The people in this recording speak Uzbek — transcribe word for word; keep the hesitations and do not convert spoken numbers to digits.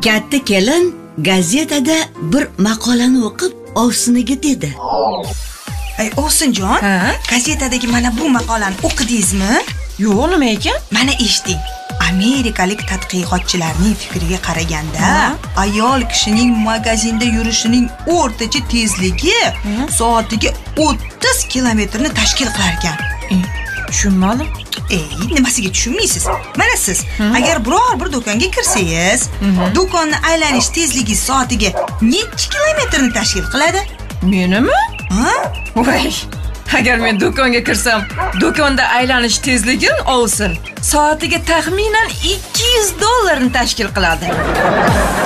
Katta kelin gazetada bir maqolani o'qib ovsiniga dedi. Ay, Ovsinjon, gazetadagi mana bu maqolani o'qidingizmi? Yo'q, nima ekan? Mana eshiting. Amerikalik tadqiqotchilarning fikriga qaraganda, ayol kishining magazinda yurishining o'rtacha tezligi soatiga o'ttiz kilometrni tashkil qilar ekan. Tushunmadim. Ey, nimasiga tushunmaysiz? Mana siz agar biror bir do'konga kirsangiz, do'konni aylanish tezligi soatiga necha kilometrni tashkil qiladi? Menimi? Ha? Voy. Agar men do'konga kirsam, do'konda aylanish tezligim olsin. Soatiga taxminan ikki yuz dollarni tashkil qiladi.